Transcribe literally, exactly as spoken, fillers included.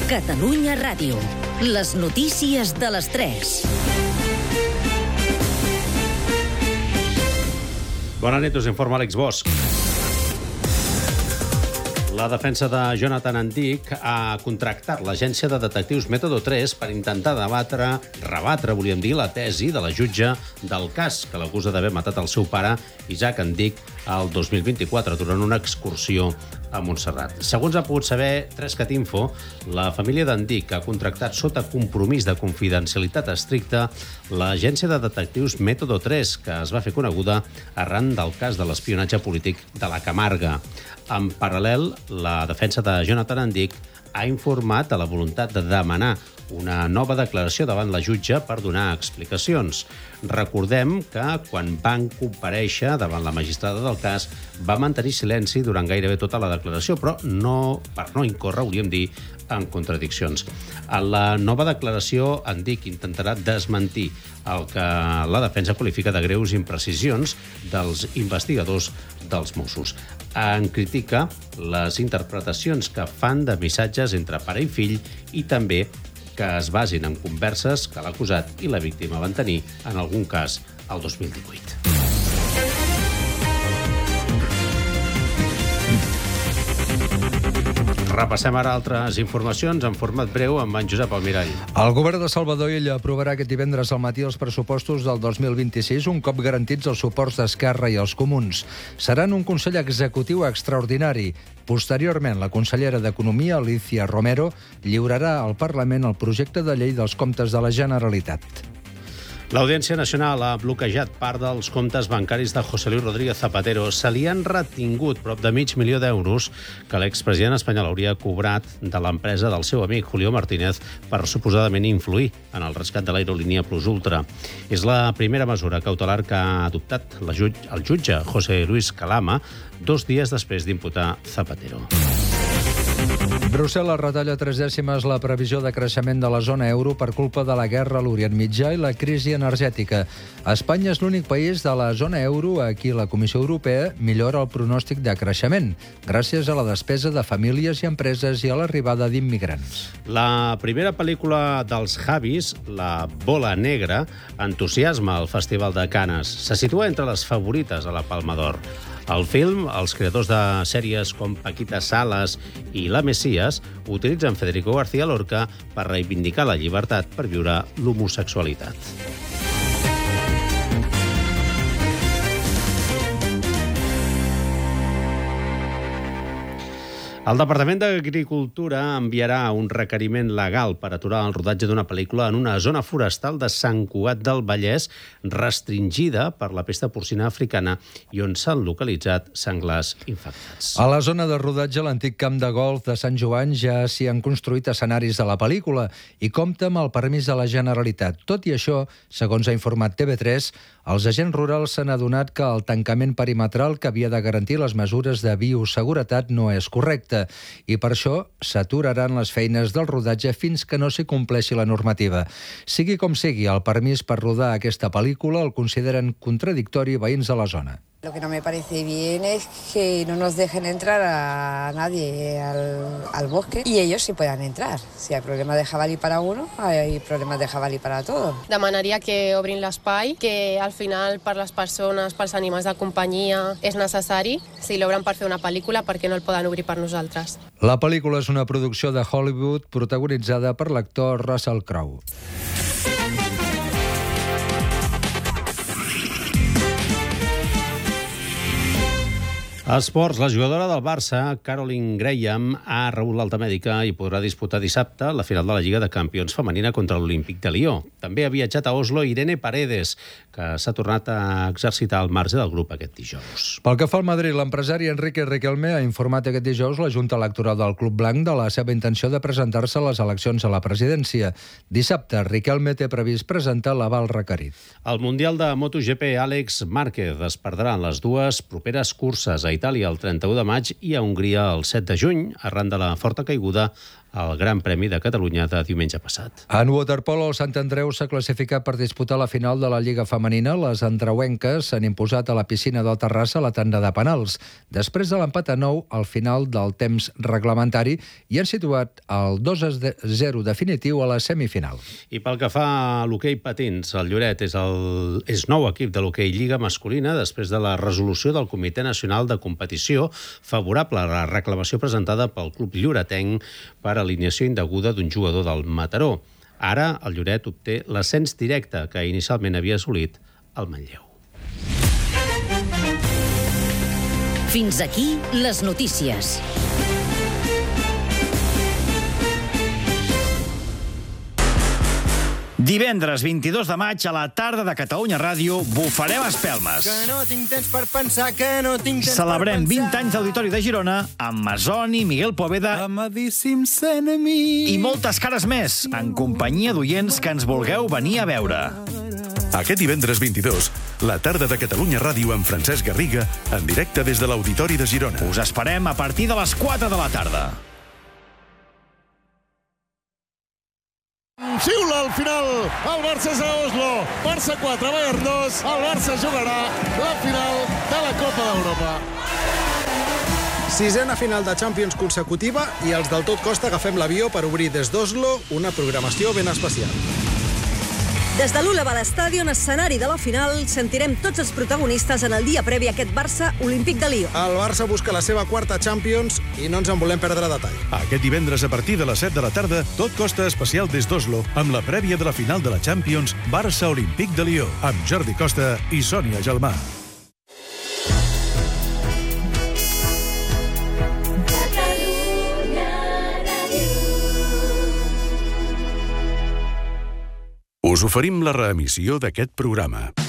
Catalunya Ràdio. Les notícies de les tres. Bona nit, us informa Àlex Bosch. La defensa de Jonathan Andic ha contractat l'agència de detectius Método tres per intentar debatre, rebatre, volíem dir, la tesi de la jutge del cas que l'acusa d'haver matat el seu pare, Isaac Andic, el dos mil vint-i-quatre durant una excursió a Montserrat. Segons ha pogut saber Trescat Info, la família d'Andic ha contractat sota compromís de confidencialitat estricta l'agència de detectius Método tres, que es va fer coneguda arran del cas de l'espionatge polític de la Camarga. En paral·lel, la defensa de Jonathan Andic ha informat de la voluntat de demanar una nova declaració davant la jutge per donar explicacions. Recordem que quan van comparèixer davant la magistrada del cas va mantenir silenci durant gairebé tota la declaració, però no, per no incórrer, hauríem dir, en contradiccions. En la nova declaració, Andic intentarà desmentir el que la defensa qualifica de greus imprecisions dels investigadors dels Mossos. En critica les interpretacions que fan de missatges entre pare i fill i també que es basin en converses que l'acusat i la víctima van tenir, en algun cas, el dos mil divuit. Repassem ara altres informacions en format breu amb en Josep Almirall. El govern de Salvador Illa aprovarà aquest divendres al matí els pressupostos del dos mil vint-i-sis, un cop garantits els suports d'Esquerra i els comuns. Seran un Consell Executiu extraordinari. Posteriorment, la consellera d'Economia, Alicia Romero, lliurarà al Parlament el projecte de llei dels comptes de la Generalitat. L'Audiència Nacional ha bloquejat part dels comptes bancaris de José Luis Rodríguez Zapatero. Se li han retingut prop de mig milió d'euros que l'expresident espanyol hauria cobrat de l'empresa del seu amic Julio Martínez per suposadament influir en el rescat de l'aerolínia Plus Ultra. És la primera mesura cautelar que ha adoptat la jutge, el jutge José Luis Calama dos dies després d'imputar Zapatero. Brussel·les retalla tres dècimes la previsió de creixement de la zona euro per culpa de la guerra a l'Orient Mitjà i la crisi energètica. Espanya és l'únic país de la zona euro a qui la Comissió Europea millora el pronòstic de creixement, gràcies a la despesa de famílies i empreses i a l'arribada d'immigrants. La primera pel·lícula dels Javis, La bola negra, entusiasma al Festival de Canes. Se situa entre les favorites a la Palma d'Or. El film, els creadors de sèries com Paquita Salas i La Mesías utilitzen Federico García Lorca per reivindicar la llibertat per viure l'homosexualitat. El Departament d'Agricultura enviarà un requeriment legal per aturar el rodatge d'una pel·lícula en una zona forestal de Sant Cugat del Vallès restringida per la pesta porcina africana i on s'han localitzat senglars infectats. A la zona de rodatge, l'antic camp de golf de Sant Joan, ja s'hi han construït escenaris de la pel·lícula i compta amb el permís de la Generalitat. Tot i això, segons ha informat T V tres, els agents rurals s'han adonat que el tancament perimetral que havia de garantir les mesures de bioseguretat no és correcte i per això s'aturaran les feines del rodatge fins que no s'hi compleixi la normativa. Sigui com sigui, el permís per rodar aquesta pel·lícula el consideren contradictori veïns de la zona. Lo que no me parece bien es que no nos dejen entrar a nadie al, al bosque y ellos sí puedan entrar. Si hay problemas de jabalí para uno, hay problemas de jabalí para todos. Demanaria que obrin l'espai, que al final per les persones, pels animals de companyia és necessari. Si l'obren per fer una pel·lícula, per què no el poden obrir per nosaltres? La pel·lícula és una producció de Hollywood protagonitzada per l'actor Russell Crowe. Esports. La jugadora del Barça, Caroline Graham, ha rebut l'alta mèdica i podrà disputar dissabte la final de la Lliga de Campions femenina contra l'Olímpic de Lió. També ha viatjat a Oslo Irene Paredes, que s'ha tornat a exercitar al marge del grup aquest dijous. Pel que fa al Madrid, l'empresari Enrique Riquelme ha informat aquest dijous la Junta Electoral del Club Blanc de la seva intenció de presentar-se a les eleccions a la presidència. Dissabte, Riquelme té previst presentar l'aval requerit. El Mundial de MotoGP, Àlex Márquez es perdrà en les dues properes curses a Itàlia el trenta-u de maig i a Hongria el set de juny, arran de la forta caiguda el Gran Premi de Catalunya de diumenge passat. En waterpolo, el Sant Andreu s'ha classificat per disputar la final de la Lliga Femenina. Les andreuenques s'han imposat a la piscina del Terrassa a la tanda de penals. Després de l'empat a nou al final del temps reglamentari i han situat el dos a zero definitiu a la semifinal. I pel que fa a l'hoquei patins, el Lloret és el és nou equip de l'hoquei Lliga masculina després de la resolució del Comitè Nacional de Competició favorable a la reclamació presentada pel club lloretenc per alineació indeguda d'un jugador del Mataró. Ara el Lloret obté l'ascens directe que inicialment havia assolit el Manlleu. Fins aquí les notícies. Divendres vint-i-dos de maig a la tarda de Catalunya Ràdio bufarem espelmes. Que no tinc temps per pensar, que no tinc temps Celebrem per pensar. vint anys d'Auditori de Girona amb Masoni, Miguel Poveda Amadíssims enemics. i moltes cares més, en companyia d'oients que ens vulgueu venir a veure. Aquest divendres vint-i-dos, la tarda de Catalunya Ràdio amb Francesc Garriga, en directe des de l'Auditori de Girona. Us esperem a partir de les quatre de la tarda. Xiula al final, el Barça és a Oslo, Barça quatre, Bayern dos, el Barça jugarà la final de la Copa d'Europa. Sisena final de Champions consecutiva i els del Tot Costa agafem l'avió per obrir des d'Oslo una programació ben especial. Des de l'Ulleval Stadion, escenari de la final, sentirem tots els protagonistes en el dia previ a aquest Barça Olímpic de Lió. El Barça busca la seva quarta Champions i no ens en volem perdre detall. Aquest divendres a partir de les set de la tarda, Tot Costa especial des d'Oslo, amb la prèvia de la final de la Champions Barça Olímpic de Lió, amb Jordi Costa i Sònia Gelmà. Us oferim la reemissió d'aquest programa.